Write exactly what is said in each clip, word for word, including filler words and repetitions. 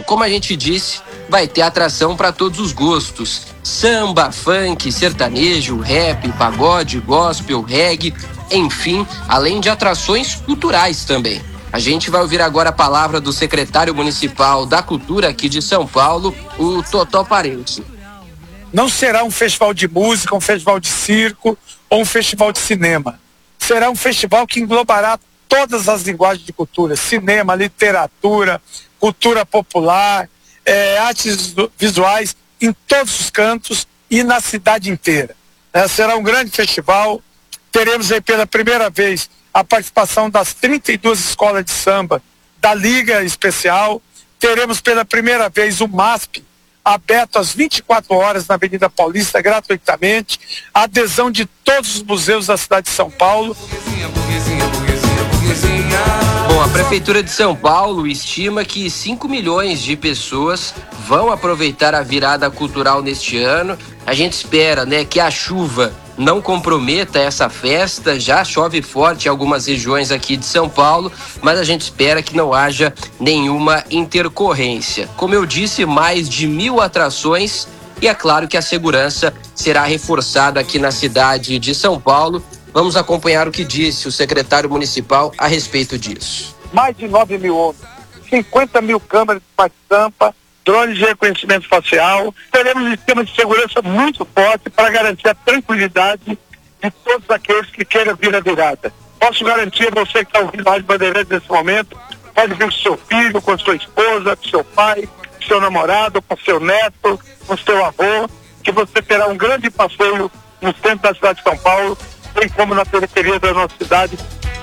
mesmo. Como a gente disse, vai ter atração para todos os gostos. Samba, funk, sertanejo, rap, pagode, gospel, reggae, enfim, além de atrações culturais também. A gente vai ouvir agora a palavra do secretário municipal da Cultura aqui de São Paulo, o Totó Parente. Não será um festival de música, um festival de circo ou um festival de cinema. Será um festival que englobará todas as linguagens de cultura: cinema, literatura, cultura popular, é, artes visuais em todos os cantos e na cidade inteira. É, será um grande festival. Teremos aí pela primeira vez a participação das trinta e duas escolas de samba da Liga Especial. Teremos pela primeira vez o MASP aberto às vinte e quatro horas na Avenida Paulista gratuitamente, a adesão de todos os museus da cidade de São Paulo. Bom, a Prefeitura de São Paulo estima que cinco milhões de pessoas vão aproveitar a virada cultural neste ano. A gente espera, né, que a chuva não comprometa essa festa. Já chove forte em algumas regiões aqui de São Paulo, mas a gente espera que não haja nenhuma intercorrência. Como eu disse, mais de mil atrações e é claro que a segurança será reforçada aqui na cidade de São Paulo. Vamos acompanhar o que disse o secretário municipal a respeito disso. Mais de nove mil homens, cinquenta mil câmeras de bate-tampa, drones de reconhecimento facial. Teremos um sistema de segurança muito forte para garantir a tranquilidade de todos aqueles que queiram vir à virada. Posso garantir a você que está ouvindo a Rádio Bandeirantes nesse momento, pode vir com seu filho, com sua esposa, com seu pai, com seu namorado, com seu neto, com seu avô, que você terá um grande passeio no centro da cidade de São Paulo, bem como na periferia da nossa cidade.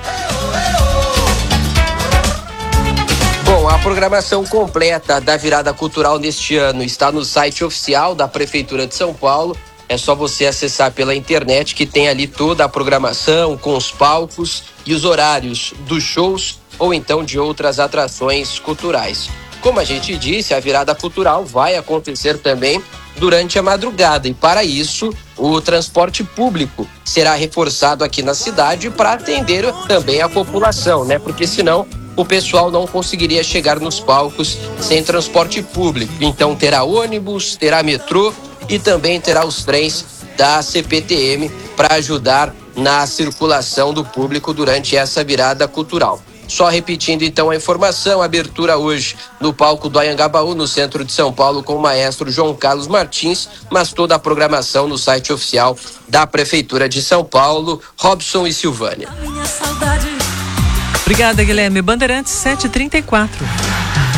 Bom, a programação completa da virada cultural neste ano está no site oficial da Prefeitura de São Paulo. É só você acessar pela internet, que tem ali toda a programação com os palcos e os horários dos shows ou então de outras atrações culturais. Como a gente disse, a virada cultural vai acontecer também durante a madrugada e para isso o transporte público será reforçado aqui na cidade para atender também a população, né? Porque senão o pessoal não conseguiria chegar nos palcos sem transporte público. Então terá ônibus, terá metrô e também terá os trens da C P T M para ajudar na circulação do público durante essa virada cultural. Só repetindo então a informação, abertura hoje no palco do Anhangabaú, no centro de São Paulo, com o maestro João Carlos Martins, mas toda a programação no site oficial da Prefeitura de São Paulo. Robson e Silvânia. Obrigada, Guilherme. Bandeirantes sete e trinta e quatro.